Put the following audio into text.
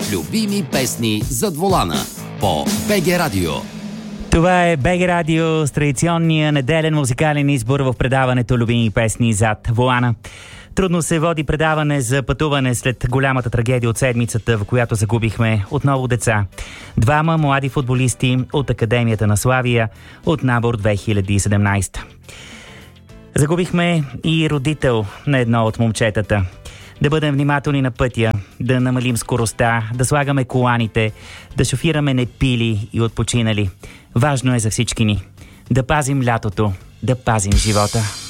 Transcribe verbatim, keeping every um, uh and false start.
Любими песни зад волана по БГ Радио. Това е БГ Радио с традиционния неделен музикален избор в предаването Любими песни зад волана. Трудно се води предаване за пътуване след голямата трагедия от седмицата, в която загубихме отново деца. Двама млади футболисти от Академията на Славия от набор две хиляди и седемнадесета. Загубихме и родител на едно от момчетата. Да бъдем внимателни на пътя, да намалим скоростта, да слагаме коланите, да шофираме непили и отпочинали. Важно е за всички ни да пазим лятото, да пазим живота.